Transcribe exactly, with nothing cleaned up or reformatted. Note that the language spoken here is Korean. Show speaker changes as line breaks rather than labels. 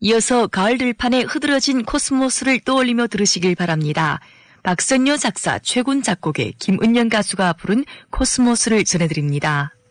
이어서 가을 들판에 흐드러진 코스모스를 떠올리며 들으시길 바랍니다. 박선효 작사, 최군 작곡의 김은영 가수가 부른 코스모스를 전해드립니다.